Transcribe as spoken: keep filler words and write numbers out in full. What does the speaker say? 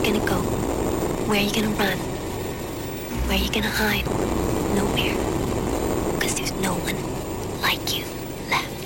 gonna go? Where are you gonna run? Where are you gonna hide? Nowhere.